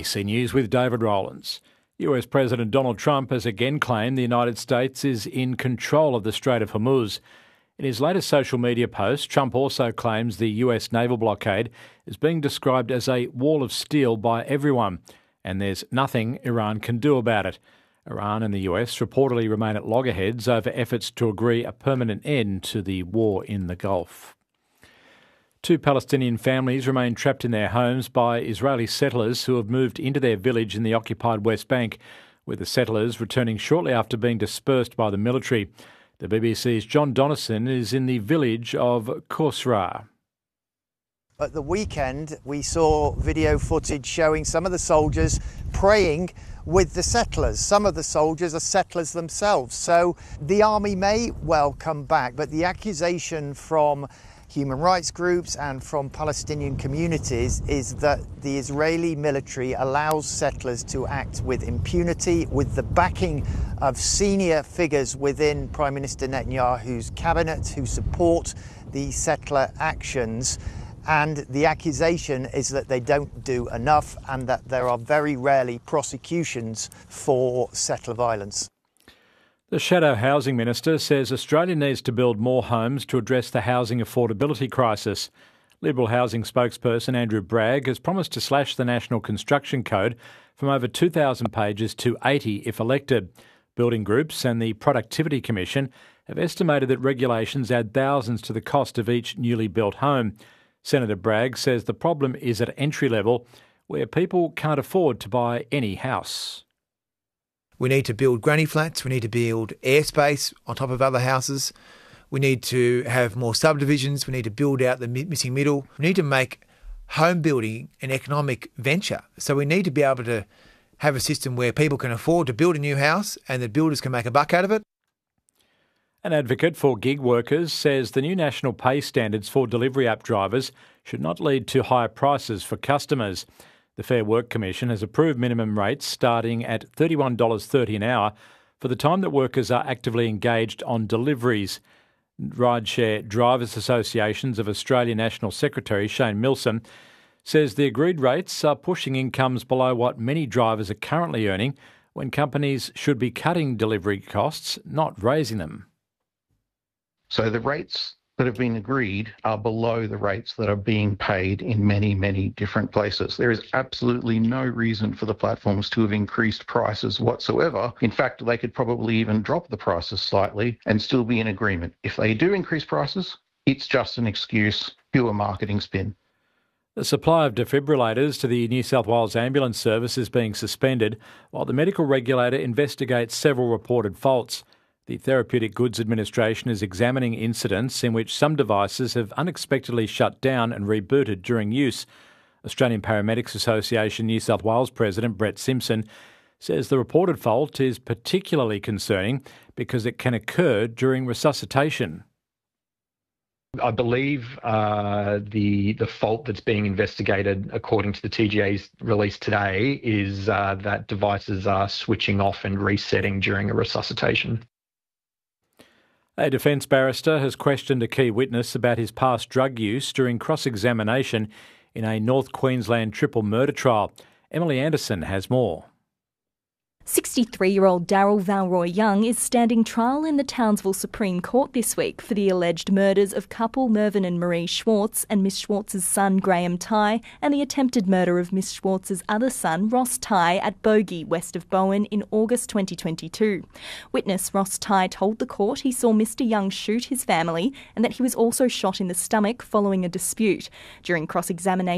ABC News with David Rowlands. US President Donald Trump has again claimed the United States is in control of the Strait of Hormuz. In his latest social media post, Trump also claims the US naval blockade is being described as a wall of steel by everyone, and there's nothing Iran can do about it. Iran and the US reportedly remain at loggerheads over efforts to agree a permanent end to the war in the Gulf. 2 Palestinian families remain trapped in their homes by Israeli settlers who have moved into their village in the occupied West Bank, with the settlers returning shortly after being dispersed by the military. The BBC's John Donnison is in the village of Qusra. At the weekend, we saw video footage showing some of the soldiers praying with the settlers. Some of the soldiers are settlers themselves. So the army may well come back, but the accusation from human rights groups and from Palestinian communities is that the Israeli military allows settlers to act with impunity, with the backing of senior figures within Prime Minister Netanyahu's cabinet who support the settler actions. And the accusation is that they don't do enough and that there are very rarely prosecutions for settler violence. The Shadow Housing Minister says Australia needs to build more homes to address the housing affordability crisis. Liberal housing spokesperson Andrew Bragg has promised to slash the National Construction Code from over 2,000 pages to 80 if elected. Building groups and the Productivity Commission have estimated that regulations add thousands to the cost of each newly built home. Senator Bragg says the problem is at entry level, where people can't afford to buy any house. We need to build granny flats, we need to build airspace on top of other houses, we need to have more subdivisions, we need to build out the missing middle. We need to make home building an economic venture. So we need to be able to have a system where people can afford to build a new house and the builders can make a buck out of it. An advocate for gig workers says the new national pay standards for delivery app drivers should not lead to higher prices for customers. The Fair Work Commission has approved minimum rates starting at $31.30 an hour for the time that workers are actively engaged on deliveries. Rideshare Drivers Associations of Australia National Secretary Shane Milsom says the agreed rates are pushing incomes below what many drivers are currently earning when companies should be cutting delivery costs, not raising them. So the rates that have been agreed are below the rates that are being paid in many, many different places. There is absolutely no reason for the platforms to have increased prices whatsoever. In fact, they could probably even drop the prices slightly and still be in agreement. If they do increase prices, it's just an excuse, pure marketing spin. The supply of defibrillators to the New South Wales Ambulance Service is being suspended while the medical regulator investigates several reported faults. The Therapeutic Goods Administration is examining incidents in which some devices have unexpectedly shut down and rebooted during use. Australian Paramedics Association New South Wales President Brett Simpson says the reported fault is particularly concerning because it can occur during resuscitation. I believe the fault that's being investigated, according to the TGA's release today, is that devices are switching off and resetting during a resuscitation. A defence barrister has questioned a key witness about his past drug use during cross-examination in a North Queensland triple murder trial. Emily Anderson has more. 63-year-old Daryl Valroy Young is standing trial in the Townsville Supreme Court this week for the alleged murders of couple Mervyn and Marie Schwartz and Miss Schwartz's son Graham Tighe and the attempted murder of Miss Schwartz's other son Ross Tighe at Bogey, west of Bowen, in August 2022. Witness Ross Tighe told the court he saw Mr Young shoot his family and that he was also shot in the stomach following a dispute. During cross-examination,